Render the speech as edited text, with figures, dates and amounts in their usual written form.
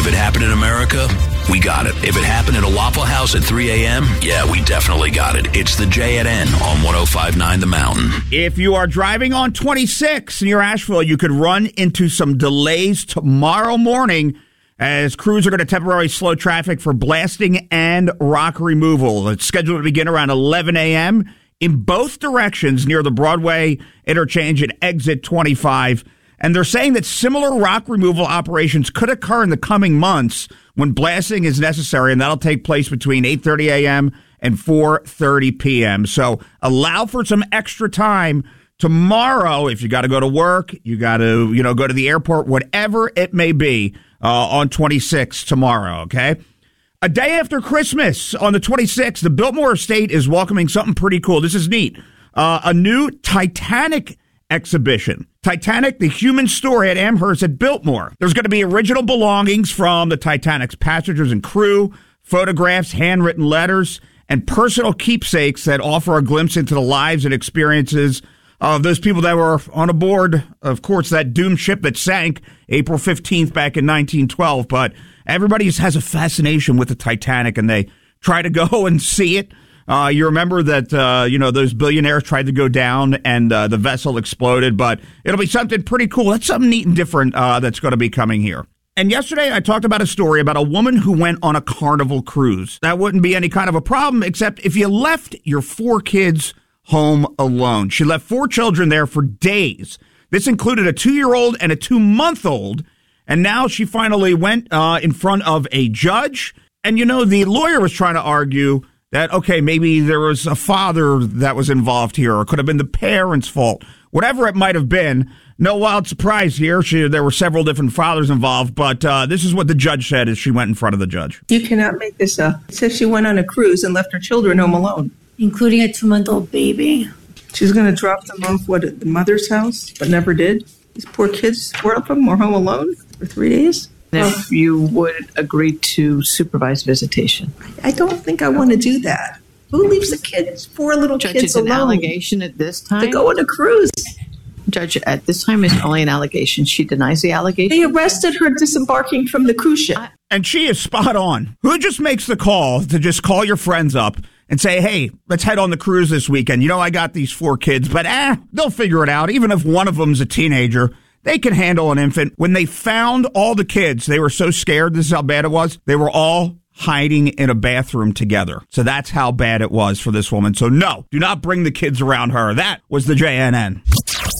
If it happened in America, we got it. If it happened at a Waffle House at 3 a.m., yeah, we definitely got it. It's the J&N on 105.9 The Mountain. If you are driving on 26 near Asheville, you could run into some delays tomorrow morning as crews are going to temporarily slow traffic for blasting and rock removal. It's scheduled to begin around 11 a.m. in both directions near the Broadway interchange and exit 25. And they're saying that similar rock removal operations could occur in the coming months when blasting is necessary, and that'll take place between 8:30 a.m. and 4:30 p.m. So allow for some extra time tomorrow if you got to go to work, you got to go to the airport, whatever it may be, on 26 tomorrow, okay? A day after Christmas, on the 26th, the Biltmore Estate is welcoming something pretty cool. This is neat. A new Titanic exhibition. Titanic, the human story at Amherst at Biltmore. There's going to be original belongings from the Titanic's passengers and crew, photographs, handwritten letters, and personal keepsakes that offer a glimpse into the lives and experiences of those people that were on aboard, of course, that doomed ship that sank April 15th back in 1912. But everybody has a fascination with the Titanic, and they try to go and see it. You remember that, those billionaires tried to go down and the vessel exploded, but it'll be something pretty cool. That's something neat and different that's going to be coming here. And yesterday I talked about a story about a woman who went on a Carnival cruise. That wouldn't be any kind of a problem, except if you left your 4 kids home alone. She left 4 children there for days. This included a 2-year-old and a 2-month-old. And now she finally went in front of a judge. And, the lawyer was trying to argue that, okay, maybe there was a father that was involved here, or it could have been the parents' fault. Whatever it might have been, no wild surprise here. There were several different fathers involved, but this is what the judge said as she went in front of the judge. You cannot make this up. It says she went on a cruise and left her children home alone. Including a 2-month-old baby. She's going to drop them off, at the mother's house, but never did? These poor kids, 4 of them were home alone for 3 days? If you would agree to supervised visitation. I don't think I want to do that. Who leaves the kids, 4 little Judge, kids it's an alone? allegation at this time. To go on a cruise. Judge, at this time it's only an allegation. She denies the allegation. They arrested her disembarking from the cruise ship. And she is spot on. Who just makes the call to just call your friends up and say, hey, let's head on the cruise this weekend. I got these 4 kids, but they'll figure it out. Even if one of them's a teenager, they can handle an infant. When they found all the kids, they were so scared. This is how bad it was. They were all hiding in a bathroom together. So that's how bad it was for this woman. So no, do not bring the kids around her. That was the JNN.